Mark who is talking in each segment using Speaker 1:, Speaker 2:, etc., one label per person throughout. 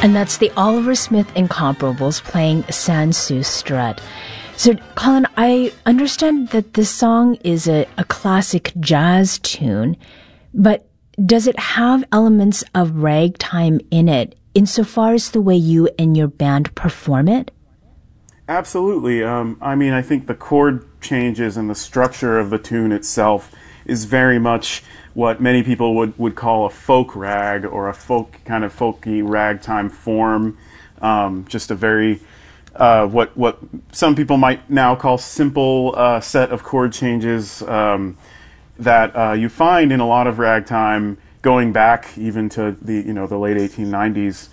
Speaker 1: And that's the Oliver Smith Incomparables playing Sansu Strut. So, Colin, I understand that this song is a classic jazz tune, but does it have elements of ragtime in it insofar as the way you and your band perform it?
Speaker 2: Absolutely. I think the chord changes and the structure of the tune itself is very much what many people would call a folk rag, or a folky ragtime form. Just a very what some people might now call simple set of chord changes that you find in a lot of ragtime, going back even to the late 1890s.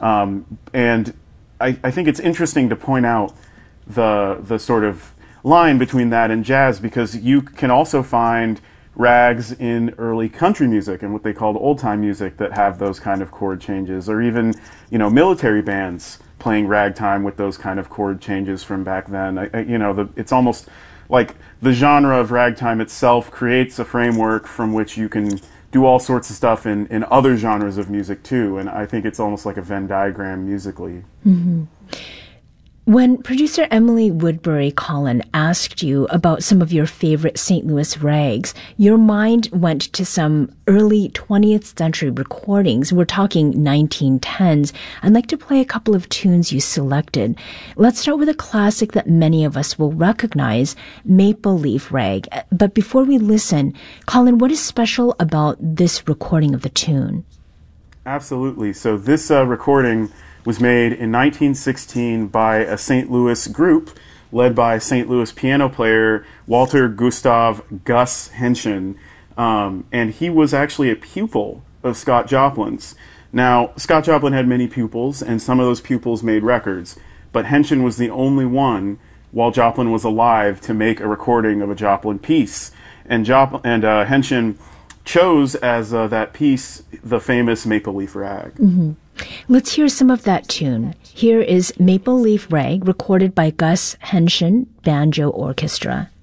Speaker 2: And I think it's interesting to point out the sort of line between that and jazz, because you can also find rags in early country music and what they called old-time music that have those kind of chord changes, or even military bands playing ragtime with those kind of chord changes from back then. It's almost like the genre of ragtime itself creates a framework from which you can do all sorts of stuff in other genres of music too, and I think it's almost like a Venn diagram musically.
Speaker 1: Mm-hmm. When producer Emily Woodbury, Colin, asked you about some of your favorite St. Louis rags, your mind went to some early 20th century recordings. We're talking 1910s. I'd like to play a couple of tunes you selected. Let's start with a classic that many of us will recognize, Maple Leaf Rag. But before we listen, Colin, what is special about this recording of the tune?
Speaker 2: Absolutely. So this recording was made in 1916 by a St. Louis group led by St. Louis piano player Walter Gustav Gus Henshin, and he was actually a pupil of Scott Joplin's. Now, Scott Joplin had many pupils, and some of those pupils made records, but Henshin was the only one, while Joplin was alive, to make a recording of a Joplin piece. And Henshin chose as that piece the famous Maple Leaf Rag.
Speaker 1: Mm-hmm. Let's hear some of that tune. Here is Maple Leaf Rag, recorded by Gus Henshin Banjo Orchestra.